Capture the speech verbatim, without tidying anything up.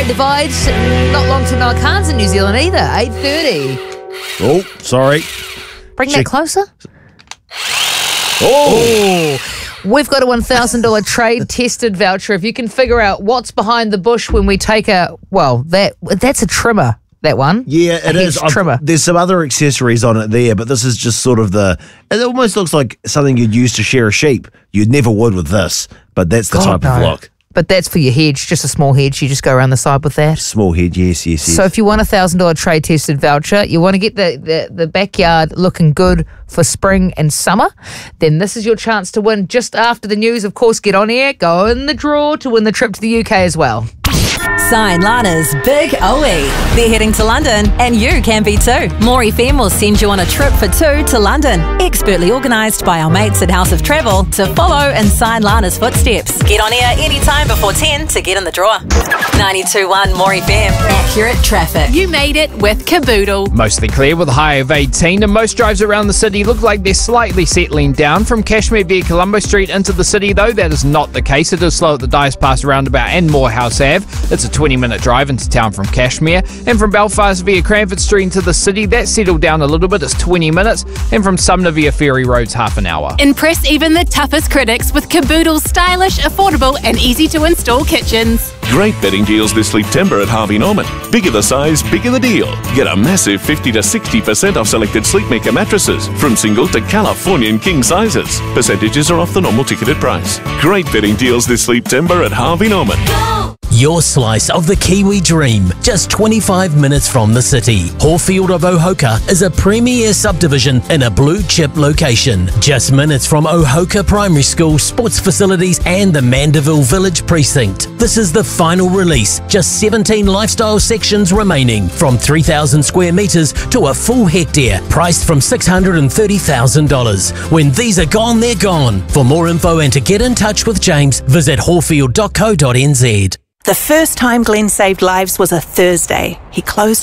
Great Divide. Not long till Noah Khan's in New Zealand either. eight thirty. Oh, sorry. Bring Check. that closer. Oh. We've got a one thousand dollars trade tested voucher. If you can figure out what's behind the bush when we take a, well, that that's a trimmer, that one. Yeah, it a is. hedge trimmer. I've, there's some other accessories on it there, but this is just sort of the, it almost looks like something you'd use to shear a sheep. You'd never would with this, but that's the God, type of no. look. But that's for your hedge, just a small hedge. You just go around the side with that. Small head, yes, yes, yes. So if you want a one thousand dollars trade tested voucher, you want to get the, the, the backyard looking good for spring and summer, then this is your chance to win just after the news. Of course, get on air, go in the draw to win the trip to the U K as well. Sign Lana's Big O E. They're heading to London, and you can be too. More F M will send you on a trip for two to London. Expertly organised by our mates at House of Travel to follow and sign Lana's footsteps. Get on air anytime before ten to get in the draw. ninety-two point one More F M. Accurate traffic. You made it with Caboodle. Mostly clear with a high of eighteen, and most drives around the city look like they're slightly settling down. From Cashmere via Colombo Street into the city, though, that is not the case. It is slow at the Dice Pass roundabout and Morehouse Ave. It's a twenty minute drive into town from Cashmere. And from Belfast via Cranford Street into the city, that settled down a little bit. It's twenty minutes. And from Sumner via Ferry Road's half an hour. Impress even the toughest critics with Caboodle's stylish, affordable and easy to install kitchens. Great bedding deals this September at Harvey Norman. Bigger the size, bigger the deal. Get a massive fifty to sixty percent off selected Sleepmaker mattresses from single to Californian king sizes. Percentages are off the normal ticketed price. Great bedding deals this September at Harvey Norman. Your slice of the Kiwi dream, just twenty-five minutes from the city. Horfield of Ohoka is a premier subdivision in a blue chip location. Just minutes from Ohoka Primary School, sports facilities and the Mandeville Village Precinct. This is the final release, just seventeen lifestyle sections remaining, from three thousand square metres to a full hectare, priced from six hundred thirty thousand dollars. When these are gone, they're gone. For more info and to get in touch with James, visit horfield dot co dot n z. The first time Glenn saved lives was a Thursday. He closed